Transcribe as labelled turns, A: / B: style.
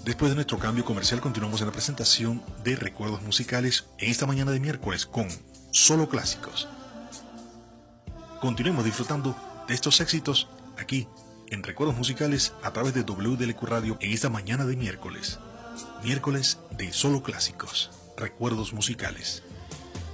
A: Después de nuestro cambio comercial, continuamos en la presentación de Recuerdos Musicales en esta mañana de miércoles con Solo Clásicos. Continuemos disfrutando de estos éxitos aquí en Recuerdos Musicales a través de WDLQ Radio en esta mañana de miércoles. Miércoles de Solo Clásicos, Recuerdos Musicales.